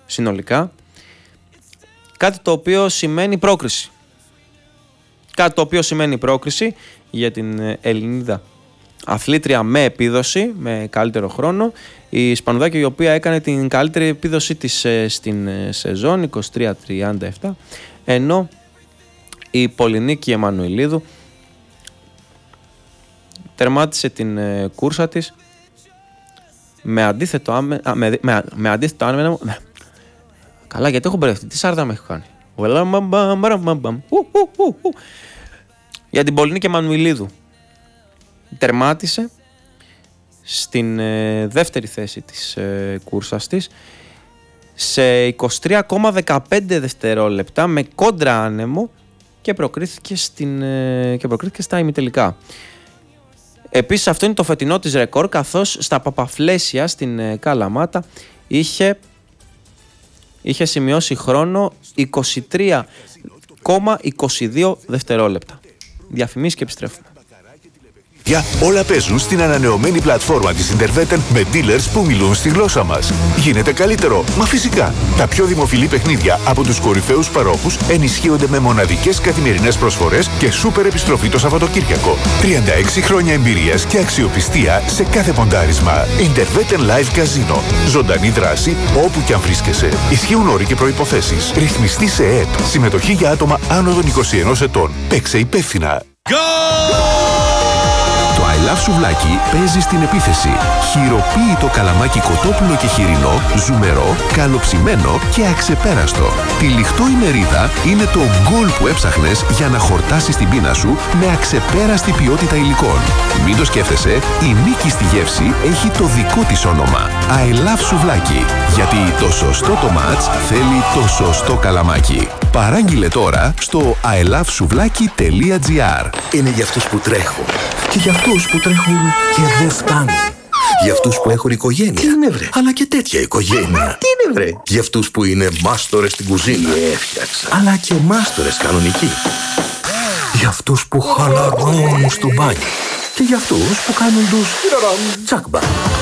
συνολικά. Κάτι το οποίο σημαίνει πρόκριση. Κάτι το οποίο σημαίνει πρόκριση για την Ελληνίδα αθλήτρια με επίδοση, με καλύτερο χρόνο. Η Σπανουδάκη, η οποία έκανε την καλύτερη επίδοση της στην σεζόν 23-37, ενώ η Πολυνίκη Εμμανουηλίδου τερμάτισε την κούρσα της με αντίθετο άμενο. Καλά, γιατί έχω μπερδευτεί, τι σάρδα με έχω κάνει. Για την Πολυνίκη Εμμανουηλίδου τερμάτισε στην δεύτερη θέση της κούρσας της σε 23,15 δευτερόλεπτα με κόντρα άνεμο και προκρίθηκε στα ημιτελικά. Επίσης αυτό είναι το φετινό της ρεκόρ, καθώς στα Παπαφλέσια στην Καλαμάτα είχε σημειώσει χρόνο 23,22 δευτερόλεπτα. Διαφημίσεις και επιστρέφουμε. Όλα παίζουν στην ανανεωμένη πλατφόρμα της Interveten με dealers που μιλούν στη γλώσσα μας. Γίνεται καλύτερο, μα φυσικά. Τα πιο δημοφιλή παιχνίδια από τους κορυφαίους παρόχους ενισχύονται με μοναδικές καθημερινές προσφορές και σούπερ επιστροφή το Σαββατοκύριακο. 36 χρόνια εμπειρίας και αξιοπιστία σε κάθε ποντάρισμα. Interveten Live Casino. Ζωντανή δράση όπου και αν βρίσκεσαι. Ισχύουν όροι και προϋποθέσεις. Ρυθμιστή σε ΕΕΠ. Συμμετοχή για άτομα άνω των 21 ετών. Παίξε υπεύθυνα. I Love Σουβλάκι παίζει στην επίθεση. Χειροποίητο καλαμάκι κοτόπουλο και χοιρινό, ζουμερό, καλοψημένο και αξεπέραστο. Τυλιχτό η μερίδα είναι το γκολ που έψαχνες για να χορτάσεις την πείνα σου με αξεπέραστη ποιότητα υλικών. Μην το σκέφτεσαι, η νίκη στη γεύση έχει το δικό της όνομα. I Love Σουβλάκι. Γιατί το σωστό το μάτς θέλει το σωστό καλαμάκι. Παράγγειλε τώρα στο ilovesuvlaki.gr. Είναι για αυτούς που τρέχουν και για αυτούς που τρέχουν και δεν φτάνουν. Για αυτούς που έχουν οικογένεια. Τι είναι βρε? Αλλά και τέτοια οικογένεια. Τι είναι βρε? Για αυτούς που είναι μάστορες στην κουζίνα. Έφτιαξα. Αλλά και μάστορες κανονικοί. Για αυτούς που χαλαρώνουν στο μπάνιο. Και για αυτούς που κάνουν τους τσάκμπα.